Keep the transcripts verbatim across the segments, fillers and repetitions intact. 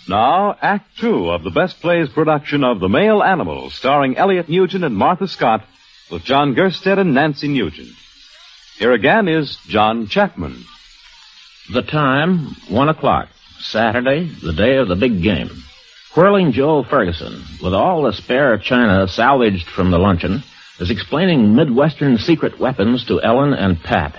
Now, Act Two of the Best Plays production of The Male Animal, starring Elliot Nugent and Martha Scott, with John Gerstead and Nancy Nugent. Here again is John Chapman. The time, one o'clock. Saturday, the day of the big game. Whirling Joe Ferguson, with all the spare china salvaged from the luncheon, is explaining Midwestern secret weapons to Ellen and Pat.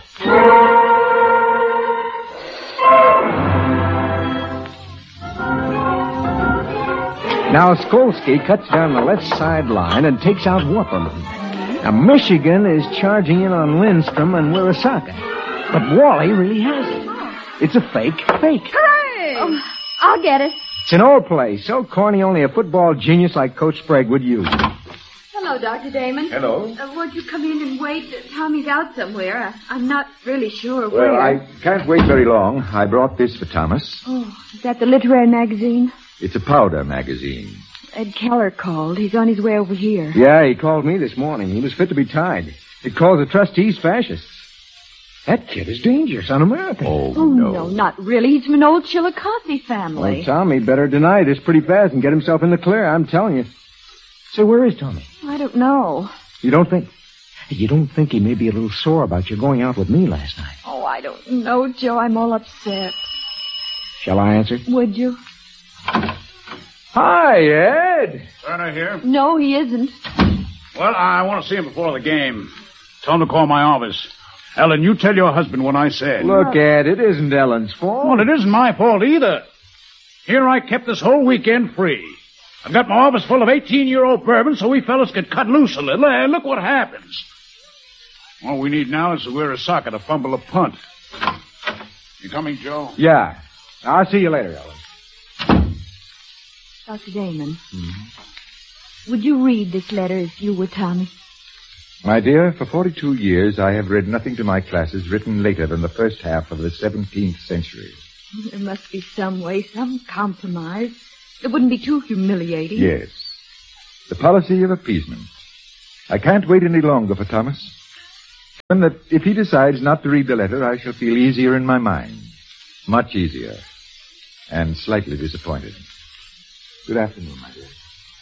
Now, Skolsky cuts down the left sideline and takes out Whopperman. Now, Michigan is charging in on Lindstrom and Wirasaka. But Wally really has it. It's a fake fake. Hooray! Oh, I'll get it. It's an old play, so corny only a football genius like Coach Sprague would use. Hello, Doctor Damon. Hello. Uh, won't you come in and wait? Uh, Tommy's out somewhere. I, I'm not really sure where. Well, I can't wait very long. I brought this for Thomas. Oh, is that the literary magazine? It's a powder magazine. Ed Keller called. He's on his way over here. Yeah, he called me this morning. He was fit to be tied. He calls the trustees fascists. That kid is dangerous, un-American. Oh, Oh, no. no, not really. He's from an old Chillicothe family. Well, Tommy better deny this pretty fast and get himself in the clear, I'm telling you. So where is Tommy? I don't know. You don't think... You don't think he may be a little sore about you going out with me last night? Oh, I don't know, Joe. I'm all upset. Shall I answer? Would you? Hi, Ed. Turner here. No, he isn't. Well, I want to see him before the game. Tell him to call my office. Ellen, you tell your husband what I said. Look, Ed, it isn't Ellen's fault. Well, it isn't my fault either. Here I kept this whole weekend free. I've got my office full of eighteen-year-old bourbon so we fellas could cut loose a little, and look what happens. All we need now is to wear a socket to fumble a punt. You coming, Joe? Yeah. I'll see you later, Ellen. Doctor Damon, mm-hmm. would you read this letter if you were Tommy? My dear, for forty-two years I have read nothing to my classes written later than the first half of the seventeenth century. There must be some way, some compromise. It wouldn't be too humiliating. Yes. The policy of appeasement. I can't wait any longer for Thomas. And that if he decides not to read the letter, I shall feel easier in my mind. Much easier. And slightly disappointed. Good afternoon, my dear.